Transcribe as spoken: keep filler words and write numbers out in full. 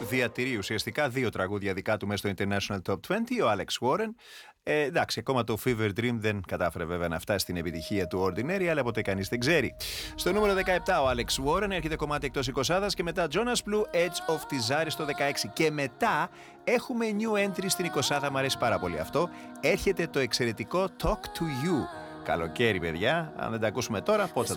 διατηρεί ουσιαστικά δύο τραγούδια δικά του μέσα στο International Top είκοσι, ο Alex Warren. Ε, εντάξει, ακόμα το Fever Dream δεν κατάφερε βέβαια να φτάσει στην επιτυχία του Ordinary, αλλά ποτέ κανείς δεν ξέρει. Στο νούμερο δεκαεπτά ο Alex Warren, έρχεται κομμάτι εκτός εικοσάδας, και μετά Jonas Blue, Edge of Desire στο δεκαέξι. Και μετά έχουμε new entry στην εικοσάδα, μου αρέσει πάρα πολύ αυτό. Έρχεται το εξαιρετικό Talk to You. Καλοκαίρι, παιδιά, αν δεν τα ακούσουμε τώρα, πότε θα